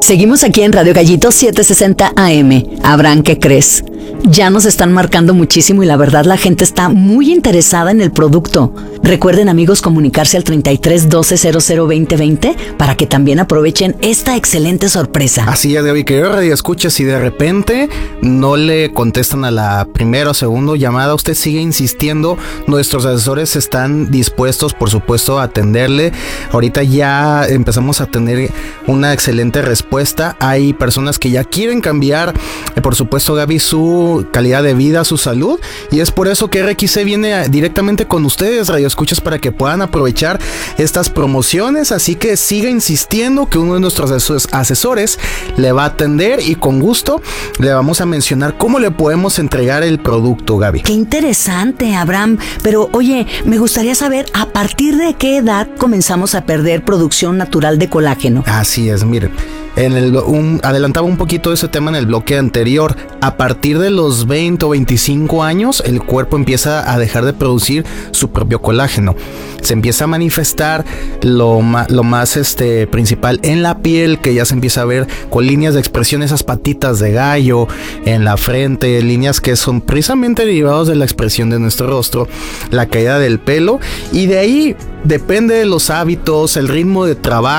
Seguimos aquí en Radio Gallito 760 AM. Abraham, ¿qué crees? Ya nos están marcando muchísimo y la verdad la gente está muy interesada en el producto. Recuerden, amigos, comunicarse al 33 12 00 20 20 para que también aprovechen esta excelente sorpresa. Así es, Gaby, que yo radio escucha, si de repente no le contestan a la primera o segunda llamada, usted sigue insistiendo, nuestros asesores están dispuestos, por supuesto, a atenderle. Ahorita ya empezamos a tener una excelente respuesta. Hay personas que ya quieren cambiar, por supuesto, Gaby, su calidad de vida, su salud, y es por eso que RXC viene directamente con ustedes, radioescuchas, para que puedan aprovechar estas promociones. Así que siga insistiendo que uno de nuestros asesores le va a atender y con gusto le vamos a mencionar cómo le podemos entregar el producto, Gaby. Qué interesante, Abraham. Pero oye, me gustaría saber a partir de qué edad comenzamos a perder producción natural de colágeno. Así es, miren. Adelantaba un poquito ese tema en el bloque anterior. A partir de los 20 o 25 años, el cuerpo empieza a dejar de producir su propio colágeno. Se empieza a manifestar lo más principal en la piel, que ya se empieza a ver con líneas de expresión, esas patitas de gallo en la frente, líneas que son precisamente derivados de la expresión de nuestro rostro, la caída del pelo, y de ahí depende de los hábitos, el ritmo de trabajo,